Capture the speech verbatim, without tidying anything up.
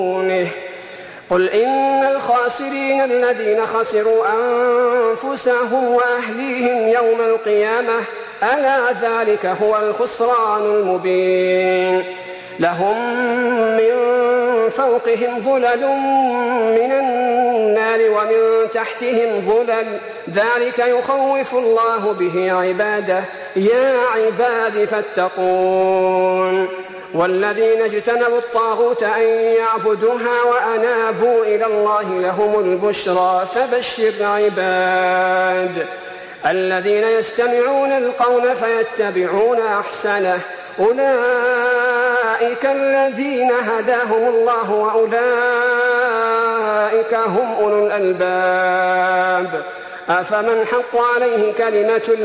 قل إن الخاسرين الذين خسروا أنفسهم وأهليهم يوم القيامة ألا ذلك هو الخسران المبين. لهم من فوقهم ظلل من النار ومن تحتهم ظلل ذلك يخوف الله به عباده يا عباد فاتقون. والذين اجتنبوا الطاغوت أن يعبدوها وأنابوا إلى الله لهم البشرى فبشر عباد الذين يستمعون القول فيتبعون أحسنه أولئك الذين هداهم الله وأولئك هم أولو الألباب. أفمن حق عليه كلمة